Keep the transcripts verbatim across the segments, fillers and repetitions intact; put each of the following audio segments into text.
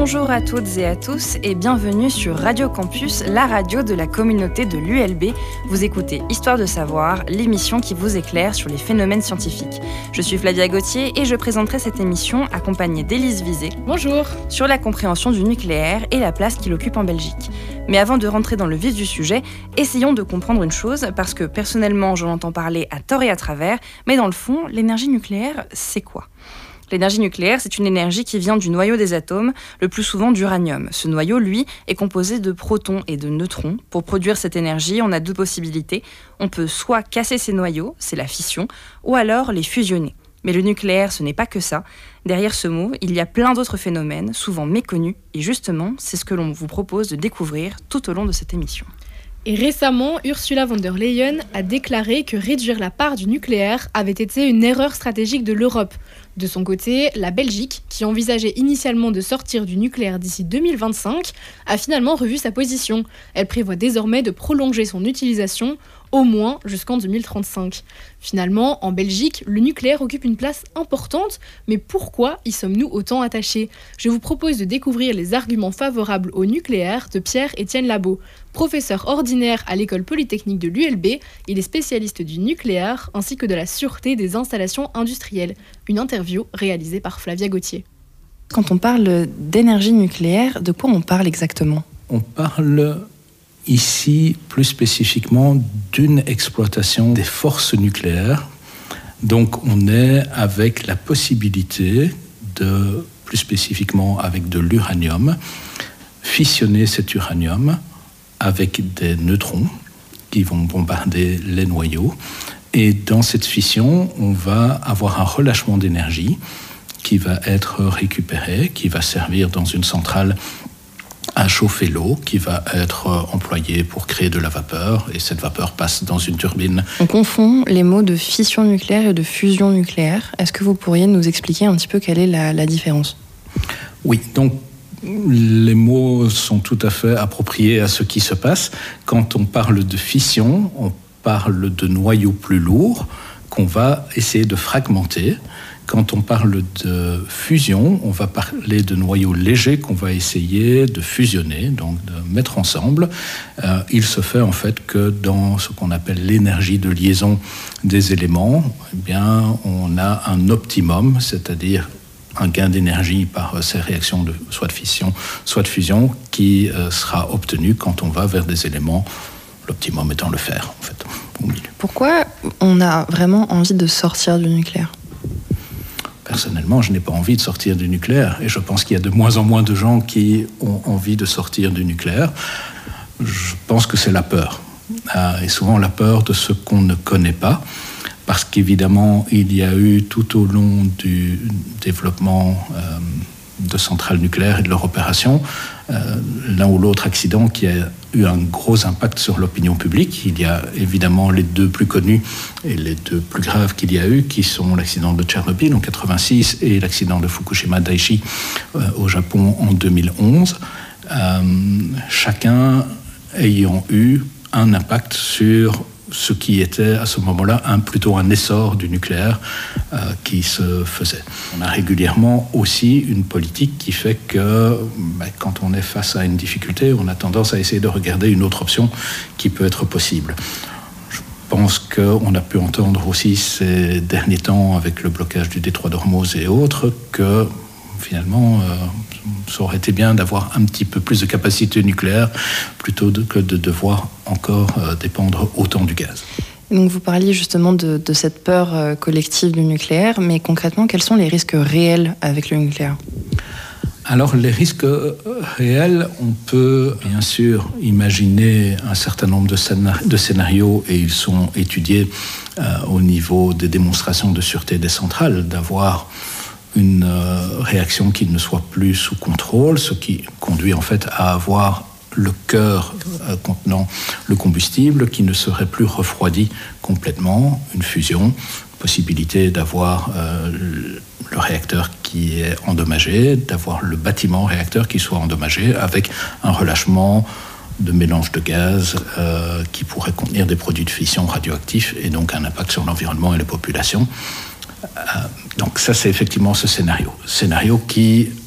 Bonjour à toutes et à tous et bienvenue sur Radio Campus, la radio de la communauté de l'U L B. Vous écoutez Histoire de savoir, l'émission qui vous éclaire sur les phénomènes scientifiques. Je suis Flavia Gauthier et je présenterai cette émission accompagnée d'Élise Vizet. Bonjour. Sur la compréhension du nucléaire et la place qu'il occupe en Belgique. Mais avant de rentrer dans le vif du sujet, essayons de comprendre une chose, parce que personnellement j'en entends parler à tort et à travers, mais dans le fond, l'énergie nucléaire, c'est quoi ? L'énergie nucléaire, c'est une énergie qui vient du noyau des atomes, le plus souvent d'uranium. Ce noyau, lui, est composé de protons et de neutrons. Pour produire cette énergie, on a deux possibilités. On peut soit casser ces noyaux, c'est la fission, ou alors les fusionner. Mais le nucléaire, ce n'est pas que ça. Derrière ce mot, il y a plein d'autres phénomènes, souvent méconnus, et justement, c'est ce que l'on vous propose de découvrir tout au long de cette émission. Et récemment, Ursula von der Leyen a déclaré que réduire la part du nucléaire avait été une erreur stratégique de l'Europe. De son côté, la Belgique, qui envisageait initialement de sortir du nucléaire d'ici deux mille vingt-cinq, a finalement revu sa position. Elle prévoit désormais de prolonger son utilisation au moins jusqu'en deux mille trente-cinq. Finalement, en Belgique, le nucléaire occupe une place importante, mais pourquoi y sommes-nous autant attachés ? Je vous propose de découvrir les arguments favorables au nucléaire de Pierre-Étienne Labo. Professeur ordinaire à l'école polytechnique de l'U L B, il est spécialiste du nucléaire ainsi que de la sûreté des installations industrielles. Une interview réalisée par Flavia Gauthier. Quand on parle d'énergie nucléaire, de quoi on parle exactement ? On parle ici plus spécifiquement d'une exploitation des forces nucléaires. Donc on est avec la possibilité de, plus spécifiquement avec de l'uranium, fissionner cet uranium avec des neutrons qui vont bombarder les noyaux. Et dans cette fission, on va avoir un relâchement d'énergie qui va être récupéré, qui va servir dans une centrale à chauffer l'eau, qui va être employée pour créer de la vapeur, et cette vapeur passe dans une turbine. On confond les mots de fission nucléaire et de fusion nucléaire. Est-ce que vous pourriez nous expliquer un petit peu quelle est la, la différence ? Oui, donc les mots sont tout à fait appropriés à ce qui se passe. Quand on parle de fission, on parle de noyaux plus lourds qu'on va essayer de fragmenter. Quand on parle de fusion, on va parler de noyaux légers qu'on va essayer de fusionner, donc de mettre ensemble. Euh, il se fait en fait que dans ce qu'on appelle l'énergie de liaison des éléments, eh bien, on a un optimum, c'est-à-dire un gain d'énergie par ces réactions de, soit de fission, soit de fusion, qui euh, sera obtenu quand on va vers des éléments, l'optimum étant le fer, en fait, au milieu. Pourquoi on a vraiment envie de sortir du nucléaire ? Personnellement, je n'ai pas envie de sortir du nucléaire, et je pense qu'il y a de moins en moins de gens qui ont envie de sortir du nucléaire. Je pense que c'est la peur, euh, et souvent la peur de ce qu'on ne connaît pas. Parce qu'évidemment, il y a eu tout au long du développement euh, de centrales nucléaires et de leur opération, euh, l'un ou l'autre accident qui a eu un gros impact sur l'opinion publique. Il y a évidemment les deux plus connus et les deux plus graves qu'il y a eu, qui sont l'accident de Tchernobyl en quatre-vingt-six et l'accident de Fukushima Daiichi euh, au Japon en deux mille onze. Euh, chacun ayant eu un impact sur ce qui était à ce moment-là un, plutôt un essor du nucléaire euh, qui se faisait. On a régulièrement aussi une politique qui fait que bah, quand on est face à une difficulté, on a tendance à essayer de regarder une autre option qui peut être possible. Je pense qu'on a pu entendre aussi ces derniers temps avec le blocage du détroit d'Ormuz et autres que finalement, euh, ça aurait été bien d'avoir un petit peu plus de capacité nucléaire plutôt de, que de devoir encore euh, dépendre autant du gaz. Donc vous parliez justement de, de cette peur euh, collective du nucléaire, mais concrètement, quels sont les risques réels avec le nucléaire ? Alors, les risques réels, on peut bien sûr imaginer un certain nombre de, scénar- de scénarios, et ils sont étudiés euh, au niveau des démonstrations de sûreté des centrales, d'avoir une euh, réaction qui ne soit plus sous contrôle, ce qui conduit en fait à avoir le cœur euh, contenant le combustible qui ne serait plus refroidi complètement, une fusion, possibilité d'avoir euh, le réacteur qui est endommagé, d'avoir le bâtiment réacteur qui soit endommagé avec un relâchement de mélange de gaz euh, qui pourrait contenir des produits de fission radioactifs et donc un impact sur l'environnement et les populations. Euh, donc ça, c'est effectivement ce scénario. Scénario qui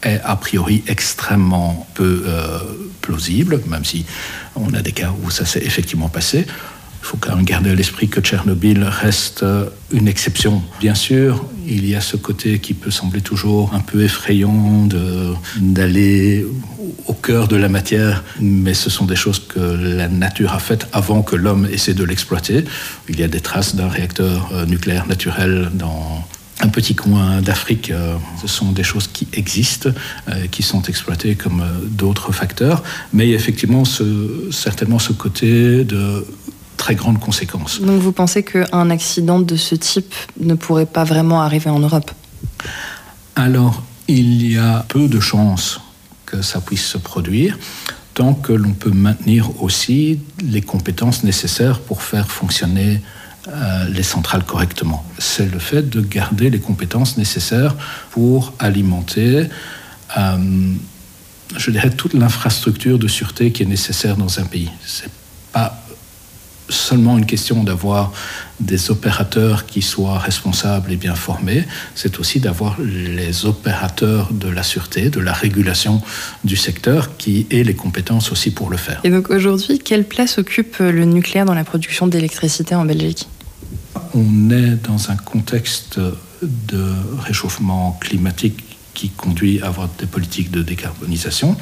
est a priori extrêmement peu euh, plausible, même si on a des cas où ça s'est effectivement passé. Il faut quand même garder à l'esprit que Tchernobyl reste une exception. Bien sûr, il y a ce côté qui peut sembler toujours un peu effrayant de, d'aller au cœur de la matière, mais ce sont des choses que la nature a faites avant que l'homme essaie de l'exploiter. Il y a des traces d'un réacteur nucléaire naturel dans un petit coin d'Afrique. Ce sont des choses qui existent, qui sont exploitées comme d'autres facteurs, mais il y a effectivement ce, certainement ce côté de très grandes conséquences. Donc vous pensez qu'un accident de ce type ne pourrait pas vraiment arriver en Europe ? Alors, il y a peu de chances que ça puisse se produire, tant que l'on peut maintenir aussi les compétences nécessaires pour faire fonctionner euh, les centrales correctement. C'est le fait de garder les compétences nécessaires pour alimenter, euh, je dirais, toute l'infrastructure de sûreté qui est nécessaire dans un pays. C'est pas seulement une question d'avoir des opérateurs qui soient responsables et bien formés, c'est aussi d'avoir les opérateurs de la sûreté, de la régulation du secteur qui aient les compétences aussi pour le faire. Et donc aujourd'hui, quelle place occupe le nucléaire dans la production d'électricité en Belgique ? On est dans un contexte de réchauffement climatique qui conduit à avoir des politiques de décarbonisation,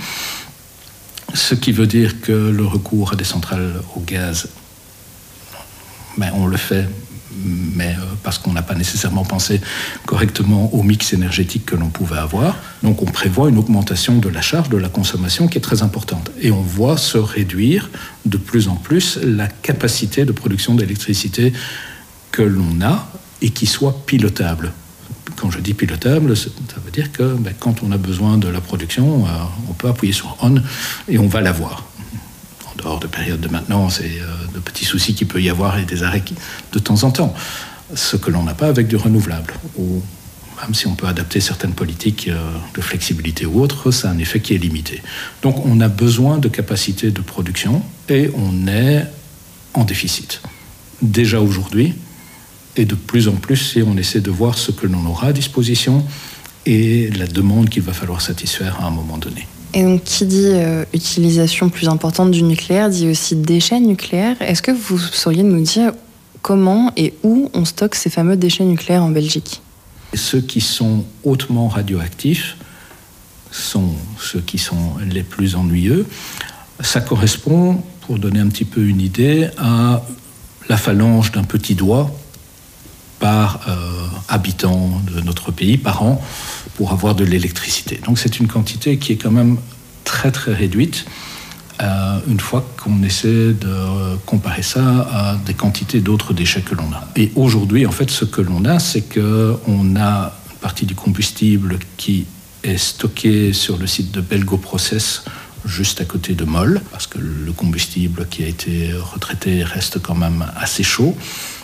ce qui veut dire que le recours à des centrales au gaz, ben, on le fait, mais parce qu'on n'a pas nécessairement pensé correctement au mix énergétique que l'on pouvait avoir. Donc on prévoit une augmentation de la charge, de la consommation qui est très importante. Et on voit se réduire de plus en plus la capacité de production d'électricité que l'on a et qui soit pilotable. Quand je dis pilotable, ça veut dire que ben, quand on a besoin de la production, euh, on peut appuyer sur on et on va l'avoir. En dehors de périodes de maintenance et euh, de petits soucis qu'il peut y avoir et des arrêts qui, de temps en temps. Ce que l'on n'a pas avec du renouvelable. Ou même si on peut adapter certaines politiques euh, de flexibilité ou autres, c'est un effet qui est limité. Donc on a besoin de capacités de production et on est en déficit. Déjà aujourd'hui, et de plus en plus si on essaie de voir ce que l'on aura à disposition et la demande qu'il va falloir satisfaire à un moment donné. Et donc, qui dit euh, utilisation plus importante du nucléaire, dit aussi déchets nucléaires. Est-ce que vous sauriez nous dire comment et où on stocke ces fameux déchets nucléaires en Belgique ? Ceux qui sont hautement radioactifs sont ceux qui sont les plus ennuyeux. Ça correspond, pour donner un petit peu une idée, à la phalange d'un petit doigt par euh, habitant de notre pays par an pour avoir de l'électricité. Donc c'est une quantité qui est quand même très très réduite euh, une fois qu'on essaie de comparer ça à des quantités d'autres déchets que l'on a. Et aujourd'hui, en fait, ce que l'on a, c'est qu'on a une partie du combustible qui est stocké sur le site de Belgoprocess, juste à côté de Mol, parce que le combustible qui a été retraité reste quand même assez chaud.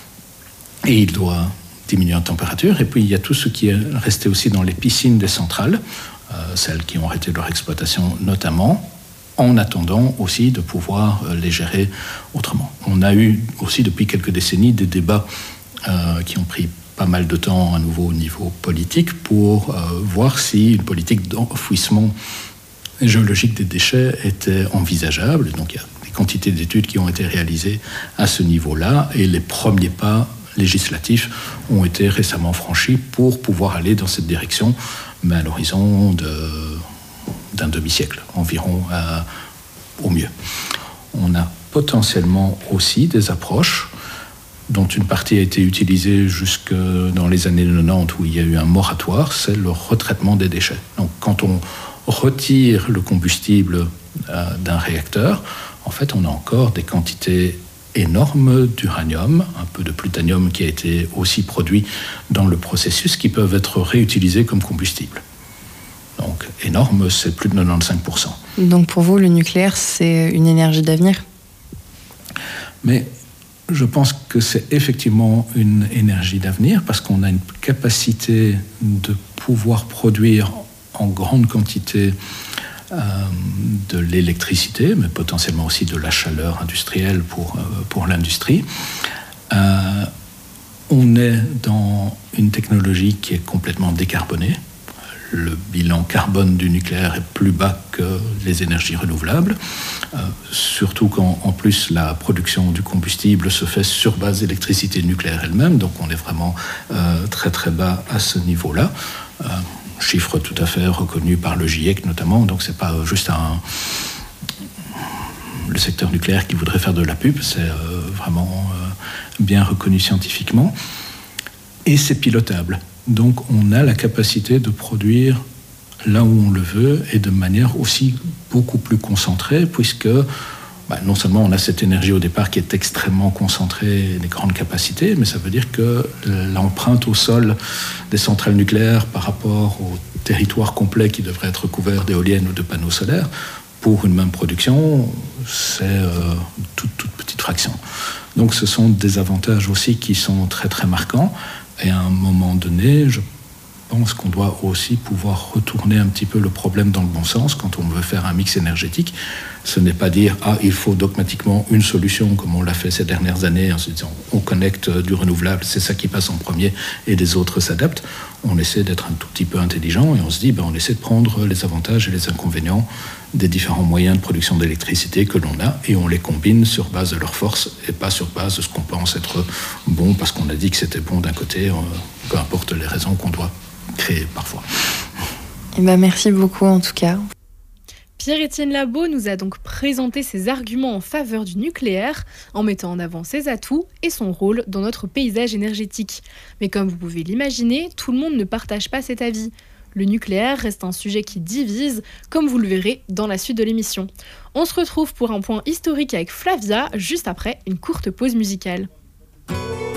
Et il doit diminuer en température. Et puis, il y a tout ce qui est resté aussi dans les piscines des centrales, euh, celles qui ont arrêté leur exploitation notamment, en attendant aussi de pouvoir euh, les gérer autrement. On a eu aussi depuis quelques décennies des débats euh, qui ont pris pas mal de temps à nouveau au niveau politique pour euh, voir si une politique d'enfouissement géologique des déchets était envisageable. Donc, il y a des quantités d'études qui ont été réalisées à ce niveau-là et les premiers pas législatifs ont été récemment franchis pour pouvoir aller dans cette direction, mais à l'horizon de, d'un demi-siècle environ, euh, au mieux. On a potentiellement aussi des approches dont une partie a été utilisée jusque dans les années quatre-vingt-dix où il y a eu un moratoire, c'est le retraitement des déchets. Donc quand on retire le combustible euh, d'un réacteur, en fait on a encore des quantités énormes d'uranium, un peu de plutonium qui a été aussi produit dans le processus, qui peuvent être réutilisés comme combustible. Donc énorme, c'est plus de quatre-vingt-quinze pour cent. Donc pour vous, le nucléaire, c'est une énergie d'avenir ? Mais je pense que c'est effectivement une énergie d'avenir, parce qu'on a une capacité de pouvoir produire en grande quantité Euh, de l'électricité, mais potentiellement aussi de la chaleur industrielle pour, euh, pour l'industrie. Euh, on est dans une technologie qui est complètement décarbonée. le bilan carbone du nucléaire est plus bas que les énergies renouvelables, euh, surtout quand en plus la production du combustible se fait sur base d'électricité nucléaire elle-même, donc on est vraiment euh, très très bas à ce niveau-là. Euh, chiffre tout à fait reconnu par le GIEC notamment, donc c'est pas juste un, le secteur nucléaire qui voudrait faire de la pub, c'est euh, vraiment euh, bien reconnu scientifiquement, et c'est pilotable. Donc on a la capacité de produire là où on le veut et de manière aussi beaucoup plus concentrée, puisque bah, non seulement on a cette énergie au départ qui est extrêmement concentrée et des grandes capacités, mais ça veut dire que l'empreinte au sol des centrales nucléaires par rapport au territoire complet qui devrait être couvert d'éoliennes ou de panneaux solaires, pour une même production, c'est euh, toute, toute petite fraction. Donc ce sont des avantages aussi qui sont très très marquants. Et à un moment donné, je pense qu'on doit aussi pouvoir retourner un petit peu le problème dans le bon sens quand on veut faire un mix énergétique. Ce n'est pas dire « Ah, il faut dogmatiquement une solution » comme on l'a fait ces dernières années en se disant « On connecte du renouvelable, c'est ça qui passe en premier et les autres s'adaptent ». On essaie d'être un tout petit peu intelligent et on se dit ben, « On essaie de prendre les avantages et les inconvénients des différents moyens de production d'électricité que l'on a et on les combine sur base de leurs forces et pas sur base de ce qu'on pense être bon parce qu'on a dit que c'était bon d'un côté, euh, peu importe les raisons qu'on doit créer parfois. » Et ben merci beaucoup en tout cas. Pierre-Étienne Labot nous a donc présenté ses arguments en faveur du nucléaire, en mettant en avant ses atouts et son rôle dans notre paysage énergétique. Mais comme vous pouvez l'imaginer, tout le monde ne partage pas cet avis. Le nucléaire reste un sujet qui divise, comme vous le verrez dans la suite de l'émission. On se retrouve pour un point historique avec Flavia, juste après une courte pause musicale.